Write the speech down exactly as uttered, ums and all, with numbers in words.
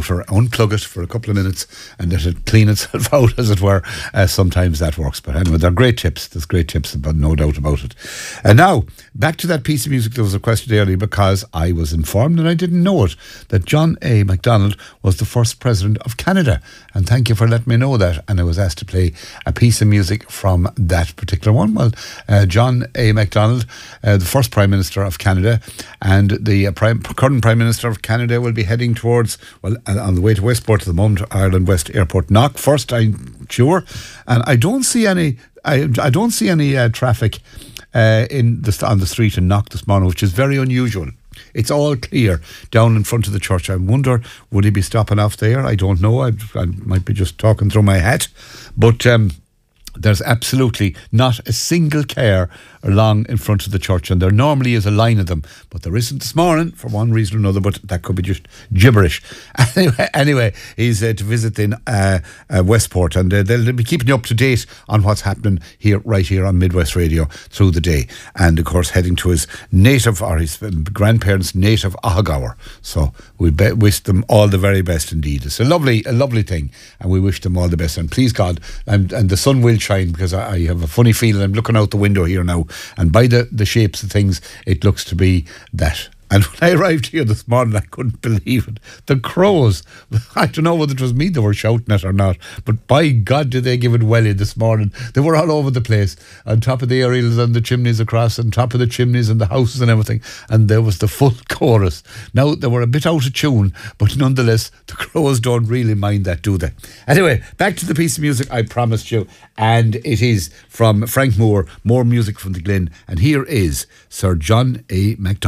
water, unplug it for a couple of minutes and let it clean itself out, as it were. Uh, sometimes that works. But anyway, they're great tips. There's great tips, but no doubt about it. And now, back to that piece of music that was requested earlier, because I was informed, and I didn't know it, that John A. Macdonald was the first president of Canada. And thank you for letting me know that. And I was asked to play a piece of music from that particular one. Well, uh, John A. Macdonald, uh, the first Prime Minister of Canada, and the uh, prime, current Prime Minister of Canada will be heading towards, well, on the way to Westport at the moment, Ireland West Airport. Knock first, I'm sure. And I don't see any, I, I don't see any uh, traffic uh, in the, on the street in Knock this morning, which is very unusual. It's all clear down in front of the church. I wonder, would he be stopping off there? I don't know. I, I might be just talking through my hat. But um, there's absolutely not a single car along in front of the church, and there normally is a line of them, but there isn't this morning for one reason or another, but that could be just gibberish. Anyway, anyway he's uh, to visit in uh, uh, Westport, and uh, they'll be keeping you up to date on what's happening here, right here on Midwest Radio through the day, and of course heading to his native, or his grandparents' native Ahagaur. So we be- wish them all the very best indeed. It's a lovely, a lovely thing, and we wish them all the best, and please God, and, and the sun will shine, because I, I have a funny feeling. I'm looking out the window here now, and by the, the shapes of things, it looks to be that. And when I arrived here this morning, I couldn't believe it. The crows, I don't know whether it was me they were shouting at or not, but by God did they give it welly this morning. They were all over the place, on top of the aerials and the chimneys across, on top of the chimneys and the houses and everything, and there was the full chorus. Now, they were a bit out of tune, but nonetheless, the crows don't really mind that, do they? Anyway, back to the piece of music I promised you, and it is from Frank Moore, more music from the Glen, and here is Sir John A. Macdonald.